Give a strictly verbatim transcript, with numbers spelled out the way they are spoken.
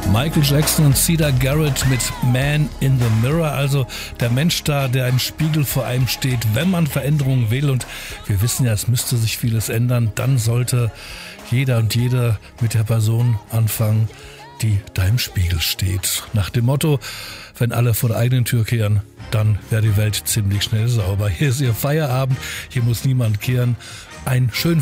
Michael Jackson und Cedar Garrett mit Man in the Mirror, also der Mensch da, der ein Spiegel vor einem steht, wenn man Veränderungen will. Und wir wissen ja, es müsste sich vieles ändern, dann sollte jeder und jede mit der Person anfangen, die da im Spiegel steht. Nach dem Motto, wenn alle vor der eigenen Tür kehren, dann wäre die Welt ziemlich schnell sauber. Hier ist Ihr Feierabend, hier muss niemand kehren. Ein schönen